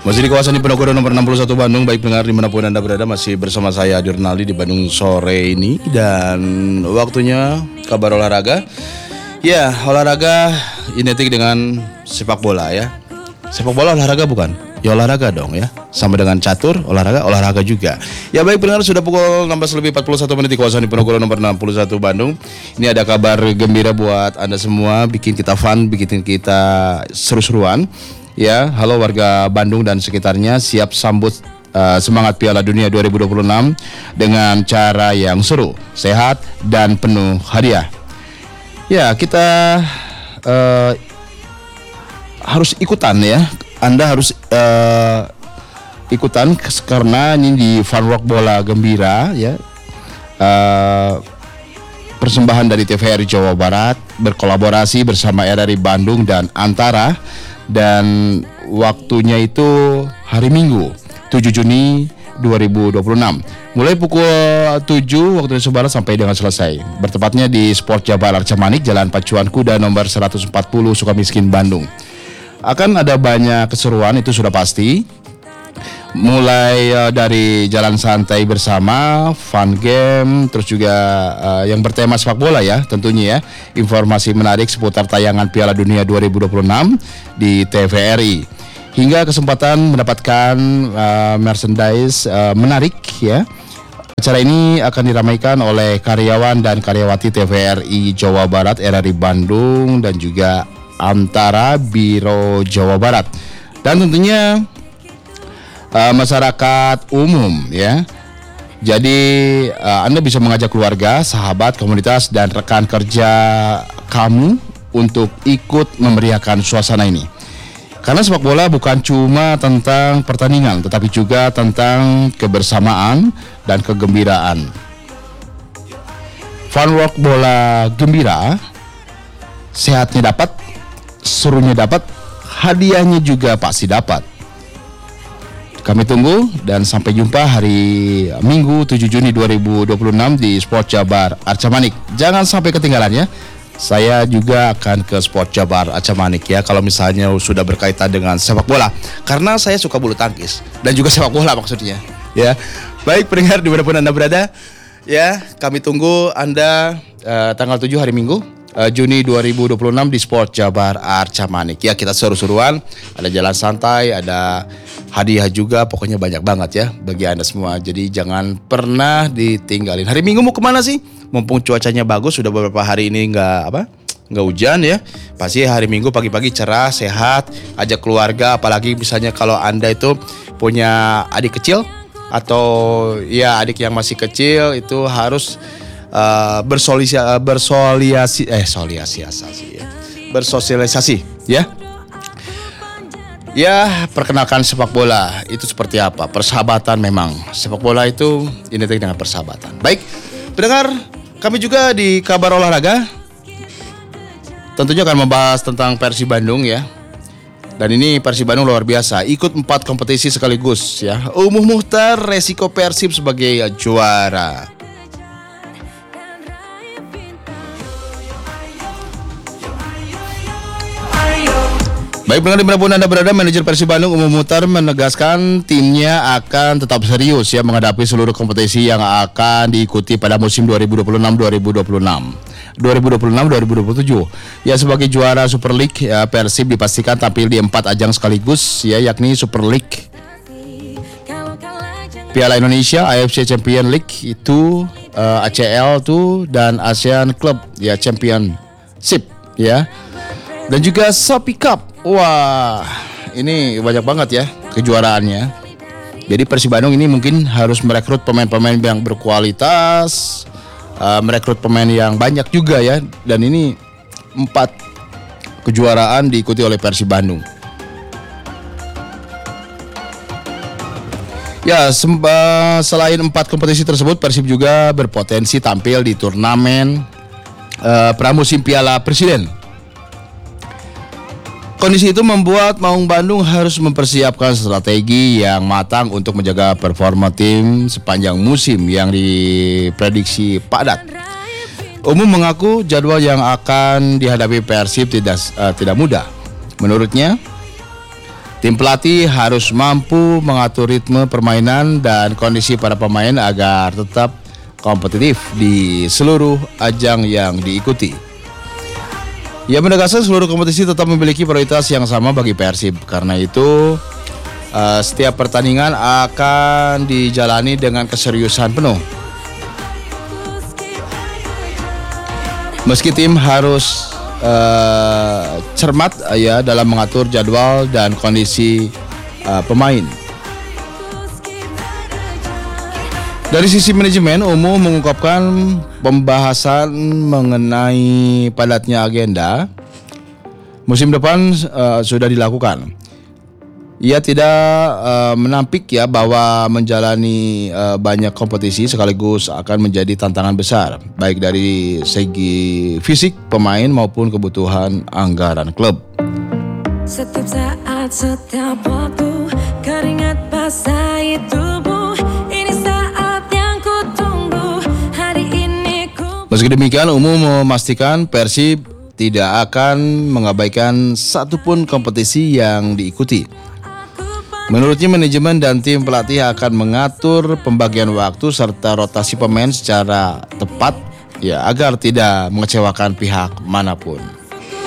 Masih di kawasan Diponegoro nomor 61 Bandung. Baik pendengar dimanapun Anda berada, masih bersama saya Adi Ronaldi di Bandung sore ini. Dan waktunya kabar olahraga. Ya, olahraga identik dengan sepak bola ya. Sepak bola olahraga bukan? Ya olahraga dong ya. Sama dengan catur, olahraga juga. Ya baik pendengar, sudah pukul 16:41 di kawasan Diponegoro nomor 61 Bandung. Ini ada kabar gembira buat Anda semua, bikin kita fun, bikin kita seru-seruan. Ya, halo warga Bandung dan sekitarnya, siap sambut semangat Piala Dunia 2026 dengan cara yang seru, sehat dan penuh hadiah. Ya, kita harus ikutan ya. Anda harus ikutan karena ini di Fun Rock Bola Gembira ya. Persembahan dari TVRI Jawa Barat berkolaborasi bersama RRI Bandung dan Antara. Dan waktunya itu hari Minggu 7 Juni 2026 mulai pukul 7 waktu Indonesia Barat sampai dengan selesai. Bertepatnya di Sport Jabar Arcamanik, Jalan Pacuan Kuda nomor 140 Sukamiskin, Bandung. Akan ada banyak keseruan, itu sudah pasti. Mulai dari jalan santai bersama, fun game, terus juga yang bertema sepak bola ya tentunya ya. Informasi menarik seputar tayangan Piala Dunia 2026 di TVRI. Hingga kesempatan mendapatkan merchandise menarik ya. Acara ini akan diramaikan oleh karyawan dan karyawati TVRI Jawa Barat, RRI Bandung, dan juga Antara Biro Jawa Barat. Dan tentunya masyarakat umum ya. Jadi Anda bisa mengajak keluarga, sahabat, komunitas dan rekan kerja kamu untuk ikut memeriahkan suasana ini. Karena sepak bola bukan cuma tentang pertandingan, tetapi juga tentang kebersamaan dan kegembiraan. Fun Rock Bola Gembira, sehatnya dapat, serunya dapat, hadiahnya juga pasti dapat. Kami tunggu dan sampai jumpa hari Minggu 7 Juni 2026 di Sport Jabar Arcamanik. Jangan sampai ketinggalan ya. Saya juga akan ke Sport Jabar Arcamanik ya, kalau misalnya sudah berkaitan dengan sepak bola. Karena saya suka bulu tangkis dan juga sepak bola maksudnya ya. Baik pendengar dimanapun Anda berada ya, kami tunggu Anda tanggal 7 hari Minggu Juni 2026 di Sport Jabar Arcamanik. Ya, kita seru-seruan, ada jalan santai, ada hadiah juga, pokoknya banyak banget ya bagi Anda semua. Jadi jangan pernah ditinggalin. Hari Minggu mau kemana sih? Mumpung cuacanya bagus, sudah beberapa hari ini nggak hujan ya. Pasti hari Minggu pagi-pagi cerah, sehat, ajak keluarga. Apalagi misalnya kalau Anda itu punya adik kecil atau ya adik yang masih kecil, itu harus bersosialisasi ya. Ya, perkenalkan sepak bola itu seperti apa? Persahabatan memang. Sepak bola itu identik dengan persahabatan. Baik, pendengar, kami juga di kabar olahraga tentunya akan membahas tentang Persib Bandung ya. Dan ini Persib Bandung luar biasa, ikut 4 kompetisi sekaligus ya. Muhtar resiko Persib sebagai juara. Baik pendengar dimanapun Anda berada, manajer Persib Bandung Muhtar menegaskan timnya akan tetap serius ya menghadapi seluruh kompetisi yang akan diikuti pada musim 2026-2027. Ya, sebagai juara Super League ya, Persib dipastikan tampil di 4 ajang sekaligus ya, yakni Super League, Piala Indonesia, AFC Champions League itu, ACL tuh, dan ASEAN Club ya Championship ya. Dan juga Shopee Cup. Wah, ini banyak banget ya kejuaraannya. Jadi Persib Bandung ini mungkin harus merekrut pemain-pemain yang berkualitas, merekrut pemain yang banyak juga ya. Dan ini 4 kejuaraan diikuti oleh Persib Bandung. Ya, selain 4 kompetisi tersebut, Persib juga berpotensi tampil di turnamen pramusim Piala Presiden. Kondisi itu membuat Maung Bandung harus mempersiapkan strategi yang matang untuk menjaga performa tim sepanjang musim yang diprediksi padat. Umum mengaku jadwal yang akan dihadapi Persib tidak mudah. Menurutnya, Tim pelatih harus mampu mengatur ritme permainan dan kondisi para pemain agar tetap kompetitif di seluruh ajang yang diikuti. Ia menegaskan seluruh kompetisi tetap memiliki prioritas yang sama bagi Persib. Karena itu, setiap pertandingan akan dijalani dengan keseriusan penuh. Meski tim harus cermat ya dalam mengatur jadwal dan kondisi pemain. Dari sisi manajemen, Umu mengungkapkan pembahasan mengenai padatnya agenda musim depan sudah dilakukan. Ia tidak menampik ya bahwa menjalani banyak kompetisi sekaligus akan menjadi tantangan besar, baik dari segi fisik pemain maupun kebutuhan anggaran klub. Setiap saat, setiap waktu, keringat basahi tubuh. Ini saat yang kutunggu, hari ini ku. Meski demikian, Umu memastikan Persib tidak akan mengabaikan satupun kompetisi yang diikuti. Menurutnya, manajemen dan tim pelatih akan mengatur pembagian waktu serta rotasi pemain secara tepat ya agar tidak mengecewakan pihak manapun.